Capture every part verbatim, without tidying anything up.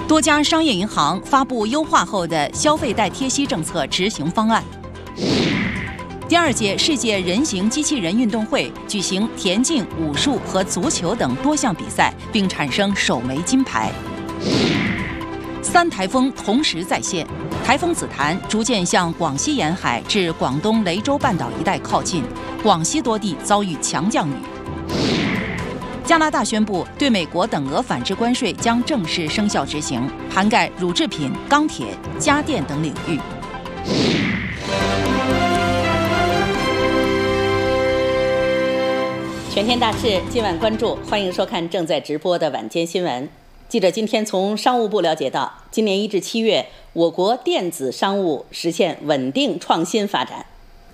多家商业银行发布优化后的消费贷贴息政策执行方案。第二届世界人形机器人运动会举行田径、武术和足球等多项比赛，并产生首枚金牌。三台风同时再现，台风紫檀逐渐向广西沿海至广东雷州半岛一带靠近，广西多地遭遇强降雨。加拿大宣布，对美国等额反制关税将正式生效执行，涵盖乳制品、钢铁、家电等领域。 全天大事，今晚关注，欢迎收看正在直播的晚间新闻。记者今天从商务部了解到，今年一至七月，我国电子商务实现稳定创新发展，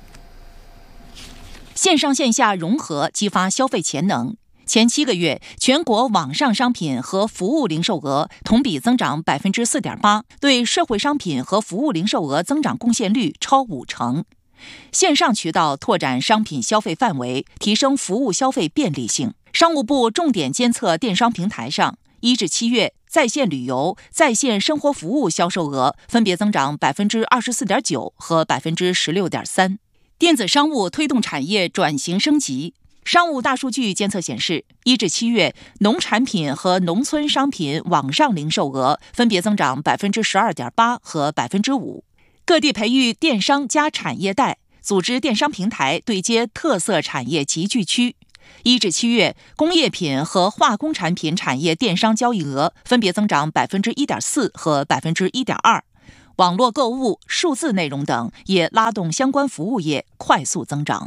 线上线下融合，激发消费潜能。前七个月，全国网上商品和服务零售额同比增长百分之四点八，对社会商品和服务零售额增长贡献率超五成。线上渠道拓展商品消费范围，提升服务消费便利性。商务部重点监测电商平台上，一至七月在线旅游、在线生活服务销售额分别增长百分之二十四点九和百分之十六点三。电子商务推动产业转型升级。商务大数据监测显示，一至七月，农产品和农村商品网上零售额分别增长百分之十二点八和百分之五。各地培育电商加产业带，组织电商平台对接特色产业集聚区。一至七月，工业品和化工产品产业电商交易额分别增长百分之一点四和百分之一点二。网络购物、数字内容等也拉动相关服务业快速增长。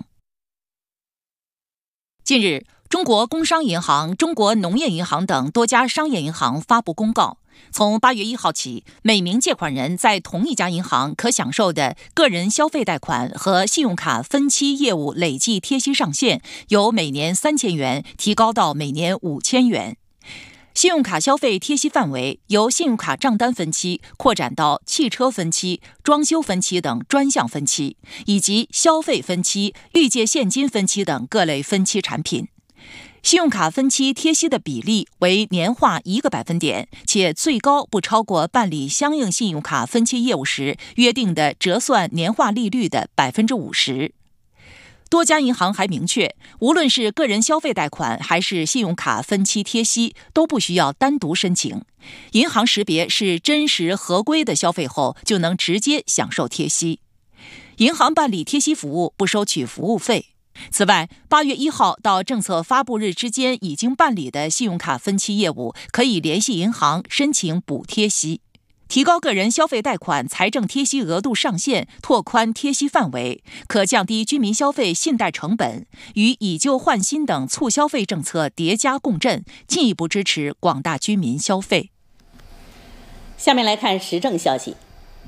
近日，中国工商银行、中国农业银行等多家商业银行发布公告，从八月一号起，每名借款人在同一家银行可享受的个人消费贷款和信用卡分期业务累计贴息上限由每年三千元提高到每年五千元。信用卡消费贴息范围由信用卡账单分期扩展到汽车分期、装修分期等专项分期，以及消费分期、预借现金分期等各类分期产品。信用卡分期贴息的比例为年化一个百分点，且最高不超过办理相应信用卡分期业务时约定的折算年化利率的百分之五十。多家银行还明确，无论是个人消费贷款还是信用卡分期贴息，都不需要单独申请。银行识别是真实合规的消费后，就能直接享受贴息。银行办理贴息服务不收取服务费。此外，八月一号到政策发布日之间已经办理的信用卡分期业务，可以联系银行申请补贴息。提高个人消费贷款财政贴息额度上限，拓宽贴息范围，可降低居民消费信贷成本，与以旧换新等促消费政策叠加共振，进一步支持广大居民消费。 下面来看时政消息。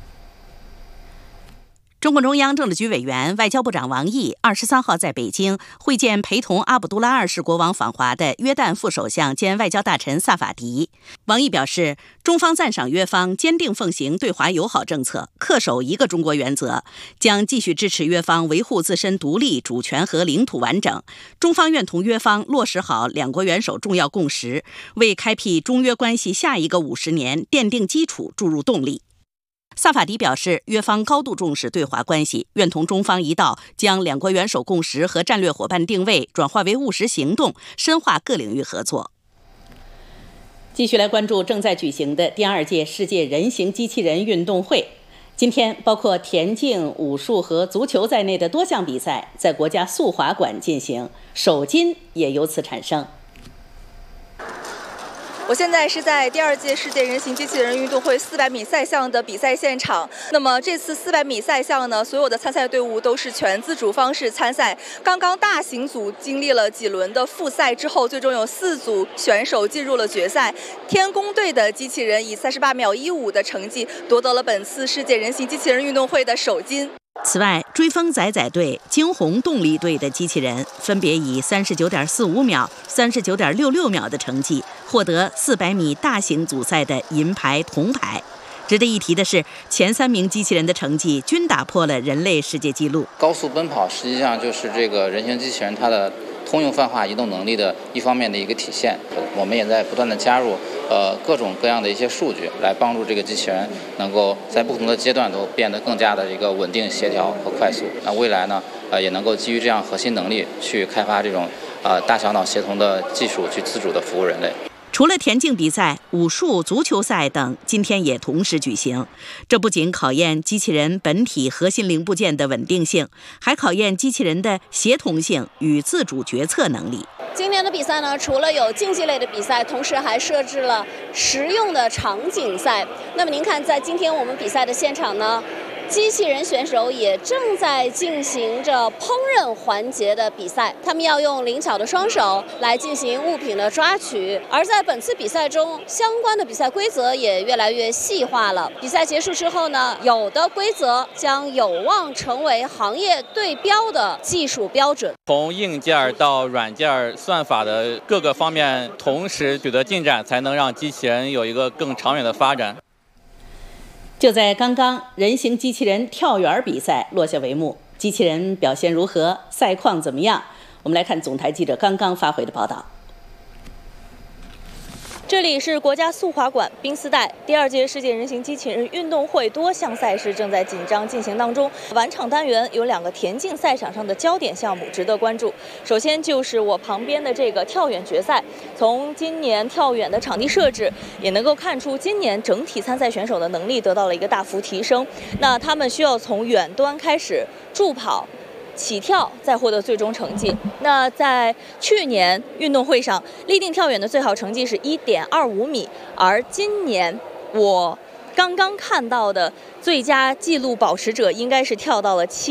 中共中央政治局委员、外交部长王毅二十三号在北京会见陪同阿卜杜拉二世国王访华的约旦副首相兼外交大臣萨法迪。王毅表示，中方赞赏约方坚定奉行对华友好政策，恪守一个中国原则，将继续支持约方维护自身独立、主权和领土完整。中方愿同约方落实好两国元首重要共识，为开辟中约关系下一个五十年奠定基础、注入动力。萨法迪表示，约方高度重视对华关系，愿同中方一道将两国元首共识和战略伙伴定位转化为务实行动，深化各领域合作。继续来关注正在举行的第二届世界人形机器人运动会。今天，包括田径、武术和足球在内的多项比赛在国家速滑馆进行，首金也由此产生。 我现在是在第二届世界人形机器人运动会四百米赛项的比赛现场。那么这次四百米赛项呢，所有的参赛队伍都是全自主方式参赛。刚刚大型组经历了几轮的复赛之后，最终有四组选手进入了决赛。天宫队的机器人以三十八秒一五的成绩夺得了本次世界人形机器人运动会的首金。 此外，追风仔仔队、惊鸿动力队的机器人分别以三十九点四五秒、三十九点六六秒的成绩获得四百米大型组赛的银牌、铜牌。值得一提的是，前三名机器人的成绩均打破了人类世界纪录。 高速奔跑实际上就是这个人形机器人它的通用泛化移动能力的一方面的一个体现。我们也在不断的加入呃各种各样的一些数据，来帮助这个机器人能够在不同的阶段都变得更加的一个稳定、协调和快速。那未来呢，呃也能够基于这样核心能力去开发这种呃大小脑协同的技术，去自主的服务人类。 除了田径比赛、武术、足球赛等，今天也同时举行。这不仅考验机器人本体核心零部件的稳定性，还考验机器人的协同性与自主决策能力。 今年的比赛呢，除了有竞技类的比赛，同时还设置了实用的场景赛。那么您看，在今天我们比赛的现场呢，机器人选手也正在进行着烹饪环节的比赛，他们要用灵巧的双手来进行物品的抓取。而在本次比赛中，相关的比赛规则也越来越细化了。比赛结束之后呢，有的规则将有望成为行业对标的技术标准。 从硬件到软件算法的各个方面同时取得进展，才能让机器人有一个更长远的发展。 就在刚刚，人形机器人跳远比赛落下帷幕，机器人表现如何？赛况怎么样？我们来看总台记者刚刚发回的报道。 这里是国家速滑馆冰丝带第二届世界人形机器人运动会多项赛事正在紧张进行当中。晚场单元有两个田径赛场上的焦点项目值得关注。首先就是我旁边的这个跳远决赛，从今年跳远的场地设置也能够看出，今年整体参赛选手的能力得到了一个大幅提升。那他们需要从远端开始助跑、起跳，再获得最终成绩。那在去年运动会上，立定跳远的最好成绩是一点二五米，而今年我刚刚看到的最佳纪录保持者应该是跳到了七。